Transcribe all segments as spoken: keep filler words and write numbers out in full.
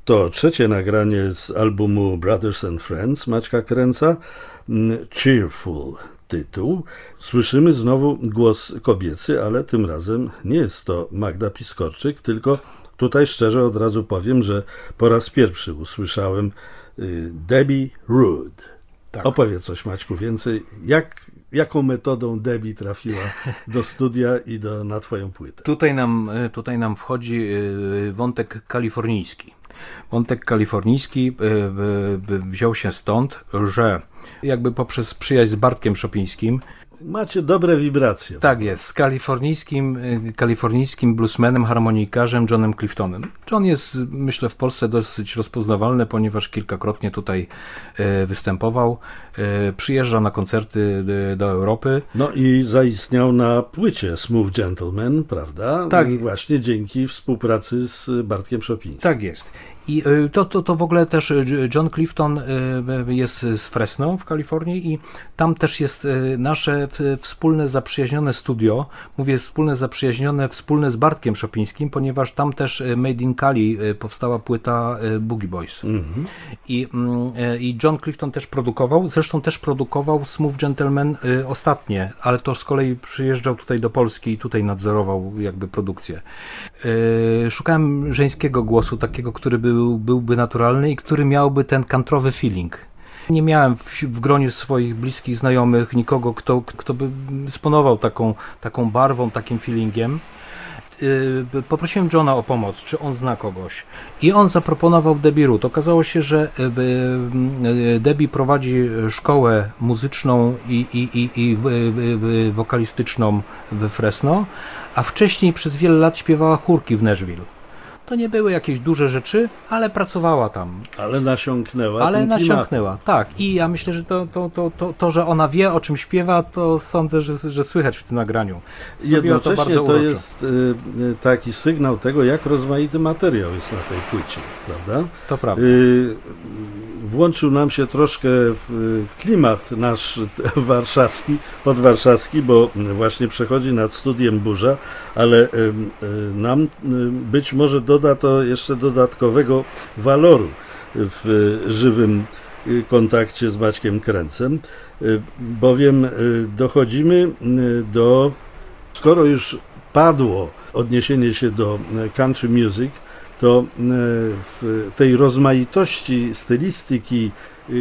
To trzecie nagranie z albumu Brothers and Friends Maćka Kręca, Cheerful tytuł. Słyszymy znowu głos kobiecy, ale tym razem nie jest to Magda Piskorczyk, tylko tutaj szczerze od razu powiem, że po raz pierwszy usłyszałem Debbie Roode. Tak. Opowiedz coś, Maćku, więcej. Jak, jaką metodą Debbie trafiła do studia i do, na twoją płytę? Tutaj nam, tutaj nam wchodzi wątek kalifornijski. Wątek kalifornijski wziął się stąd, że jakby poprzez przyjaźń z Bartkiem Szopińskim macie dobre wibracje. Tak jest, z kalifornijskim, kalifornijskim bluesmanem, harmonikarzem Johnem Cliftonem. John jest, myślę, w Polsce dosyć rozpoznawalny, ponieważ kilkakrotnie tutaj występował. Przyjeżdża na koncerty do Europy. No i zaistniał na płycie Smooth Gentleman, prawda? Tak. Właśnie dzięki współpracy z Bartkiem Szopińskim. Tak jest. I to, to, to w ogóle też John Clifton jest z Fresno w Kalifornii i tam też jest nasze wspólne zaprzyjaźnione studio. Mówię wspólne zaprzyjaźnione, wspólne z Bartkiem Szopińskim, ponieważ tam też Made in Cali powstała płyta Boogie Boys. Mm-hmm. I, I John Clifton też produkował, zresztą też produkował Smooth Gentleman ostatnie, ale to z kolei przyjeżdżał tutaj do Polski i tutaj nadzorował jakby produkcję. Szukałem żeńskiego głosu, takiego, który był Był, byłby naturalny i który miałby ten kantrowy feeling. Nie miałem w, w gronie swoich bliskich znajomych nikogo, kto, kto by dysponował taką, taką barwą, takim feelingiem. Yy, poprosiłem Johna o pomoc, czy on zna kogoś. I on zaproponował Debbie Roode. Okazało się, że yy, Debbie prowadzi szkołę muzyczną i, i, i, i yy, wokalistyczną we Fresno, a wcześniej przez wiele lat śpiewała chórki w Nashville. To nie były jakieś duże rzeczy, ale pracowała tam. Ale nasiąknęła Ale tym nasiąknęła, tak. I ja myślę, że to, to, to, to, to, że ona wie, o czym śpiewa, to sądzę, że, że słychać w tym nagraniu. Zrobiła Jednocześnie to, bardzo to uroczo. jest y, taki sygnał tego, jak rozmaity materiał jest na tej płycie, prawda? To prawda. Y, włączył nam się troszkę w klimat nasz warszawski, podwarszawski, bo właśnie przechodzi nad studiem burza, ale y, y, nam y, być może doda to jeszcze dodatkowego waloru w żywym kontakcie z Maćkiem Kręcem, bowiem dochodzimy do, skoro już padło odniesienie się do country music, to w tej rozmaitości stylistyki,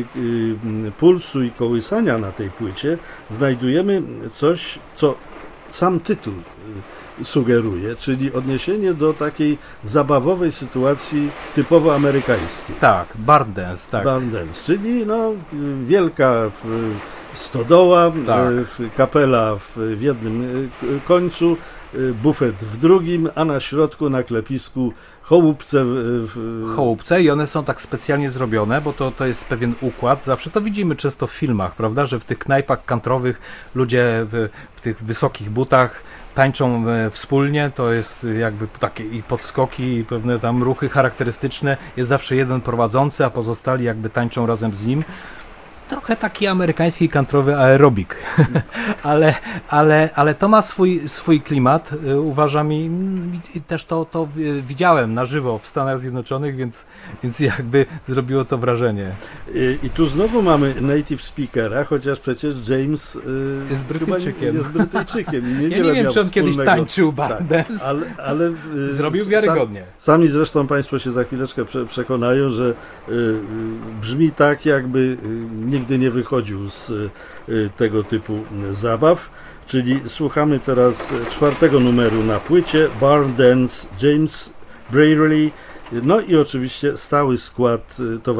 pulsu i kołysania na tej płycie znajdujemy coś, co sam tytuł sugeruje, czyli odniesienie do takiej zabawowej sytuacji typowo amerykańskiej. Tak, barn dance, tak. Barn dance, czyli no, wielka stodoła, tak. Kapela w jednym końcu, bufet w drugim, a na środku, na klepisku chołupce. W... Chołupce i one są tak specjalnie zrobione, bo to, to jest pewien układ. Zawsze to widzimy często w filmach, prawda, że w tych knajpach countrywych ludzie w, w tych wysokich butach tańczą wspólnie, to jest jakby takie i podskoki, i pewne tam ruchy charakterystyczne. Jest zawsze jeden prowadzący, a pozostali jakby tańczą razem z nim. Trochę taki amerykański countrywy aerobik, ale, ale, ale to ma swój, swój klimat, uważam, i, i też to, to widziałem na żywo w Stanach Zjednoczonych, więc, więc jakby zrobiło to wrażenie. I, i tu znowu mamy native speakera, chociaż przecież James y, jest Brytyjczykiem. Jest Brytyjczykiem. Nie ja nie wiem, czy on kiedyś tańczył barn dance, tak, ale, ale y, zrobił wiarygodnie. Sam, sami zresztą Państwo się za chwileczkę prze, przekonają, że y, y, brzmi tak, jakby y, nigdy nie wychodził z y, tego typu zabaw, czyli słuchamy teraz czwartego numeru na płycie, Barn Dance, James Brierley, no i oczywiście stały skład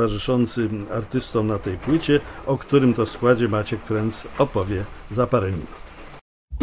towarzyszący artystom na tej płycie, o którym to składzie Maciek Kręc opowie za parę minut.